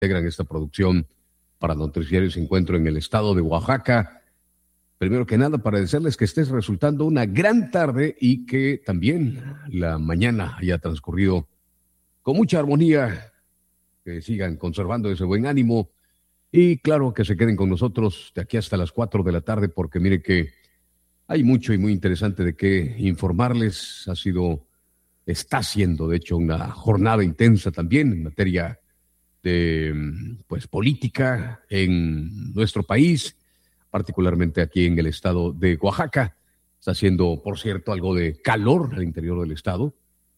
integran esta producción para Noticiero y Se Encuentro en el estado de Oaxaca. Primero que nada, para decirles que estés resultando una gran tarde y que también la mañana haya transcurrido con mucha armonía, que sigan conservando ese buen ánimo y claro que se queden con nosotros de aquí hasta las 4 de la tarde porque mire que hay mucho y muy interesante de qué informarles. Está siendo de hecho una jornada intensa también en materia de política en nuestro país, particularmente aquí en el estado de Oaxaca. Está haciendo, por cierto, algo de calor al interior del estado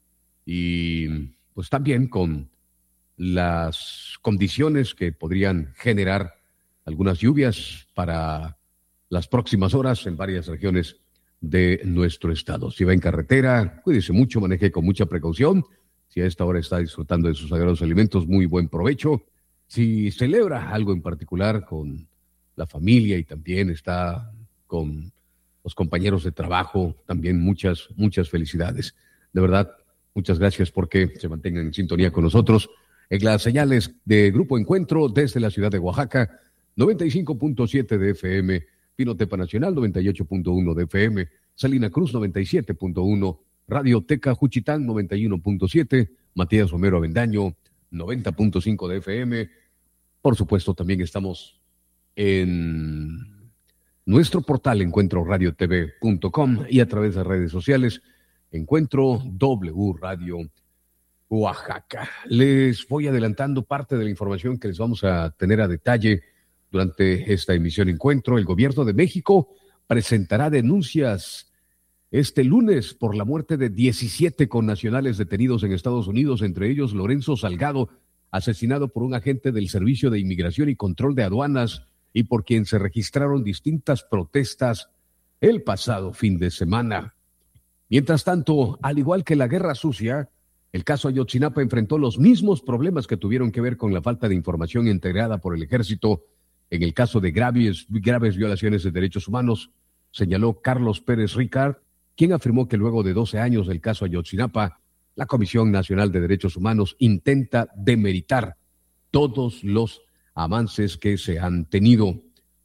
y pues también con las condiciones que podrían generar algunas lluvias para las próximas horas en varias regiones de nuestro estado. Si va en carretera, cuídese mucho, maneje con mucha precaución. Si a esta hora está disfrutando de sus sagrados alimentos, muy buen provecho. Si celebra algo en particular con la familia y también está con los compañeros de trabajo, también muchas felicidades. De verdad, muchas gracias porque se mantengan en sintonía con nosotros en las señales de Grupo Encuentro desde la ciudad de Oaxaca, 95.7 de FM, Pinotepa Nacional 98.1 de FM, Salina Cruz 97.1, Radio Teca Juchitán 91.7, Matías Romero Avendaño 90.5 de FM. Por supuesto, también estamos en nuestro portal encuentroradiotv.com y a través de redes sociales Encuentro W Radio Oaxaca. Les voy adelantando parte de la información que les vamos a tener a detalle durante esta emisión Encuentro. El gobierno de México presentará denuncias este lunes por la muerte de 17 connacionales detenidos en Estados Unidos, entre ellos Lorenzo Salgado, asesinado por un agente del Servicio de Inmigración y Control de Aduanas y por quien se registraron distintas protestas el pasado fin de semana. Mientras tanto, al igual que la Guerra Sucia, el caso Ayotzinapa enfrentó los mismos problemas que tuvieron que ver con la falta de información integrada por el ejército en el caso de graves violaciones de derechos humanos, señaló Carlos Pérez Ricard, quien afirmó que luego de 12 años del caso Ayotzinapa, la Comisión Nacional de Derechos Humanos intenta demeritar todos los avances que se han tenido.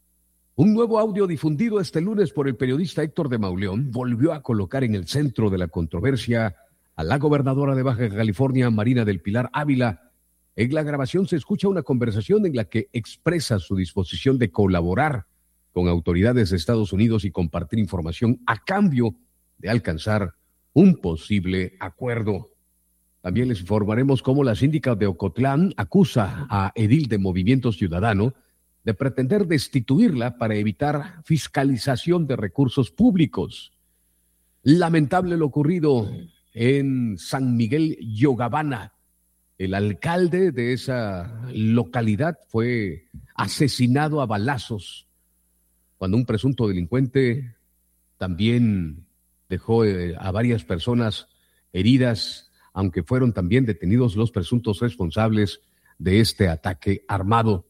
Un nuevo audio difundido este lunes por el periodista Héctor de Mauleón volvió a colocar en el centro de la controversia a la gobernadora de Baja California, Marina del Pilar Ávila. En la grabación se escucha una conversación en la que expresa su disposición de colaborar con autoridades de Estados Unidos y compartir información a cambio de alcanzar un posible acuerdo. También les informaremos cómo la síndica de Ocotlán acusa a edil de Movimiento Ciudadano de pretender destituirla para evitar fiscalización de recursos públicos. Lamentable lo ocurrido en San Miguel Yogabana. El alcalde de esa localidad fue asesinado a balazos cuando un presunto delincuente también dejó a varias personas heridas, aunque fueron también detenidos los presuntos responsables de este ataque armado.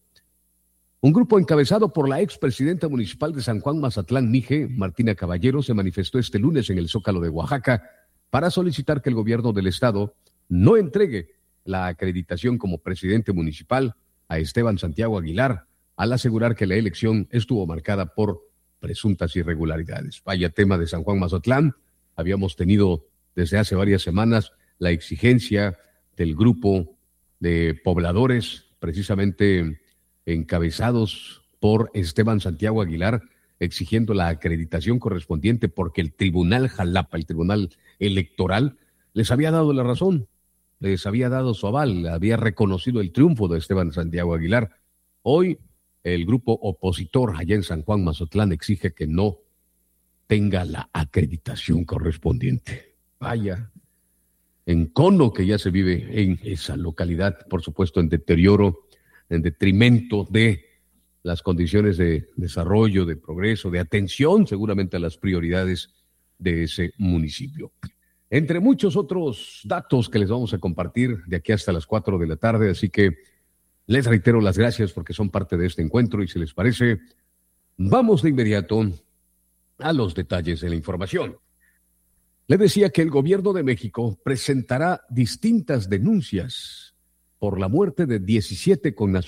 Un grupo encabezado por la expresidenta municipal de San Juan Mazatlán, Mije, Martina Caballero, se manifestó este lunes en el Zócalo de Oaxaca para solicitar que el gobierno del estado no entregue la acreditación como presidente municipal a Esteban Santiago Aguilar, al asegurar que la elección estuvo marcada por presuntas irregularidades. Vaya tema de San Juan Mazatlán. Habíamos tenido desde hace varias semanas la exigencia del grupo de pobladores, precisamente encabezados por Esteban Santiago Aguilar, exigiendo la acreditación correspondiente porque el Tribunal Jalapa, el Tribunal Electoral, les había dado la razón, les había dado su aval, había reconocido el triunfo de Esteban Santiago Aguilar. Hoy el grupo opositor allá en San Juan Mazatlán exige que no tenga la acreditación correspondiente. Vaya encono que ya se vive en esa localidad, por supuesto en deterioro, en detrimento de las condiciones de desarrollo, de progreso, de atención seguramente a las prioridades de ese municipio. Entre muchos otros datos que les vamos a compartir de aquí hasta las 4 de la tarde, así que les reitero las gracias porque son parte de este encuentro y si les parece, vamos de inmediato a los detalles de la información. Le decía que el gobierno de México presentará distintas denuncias por la muerte de 17 connacionales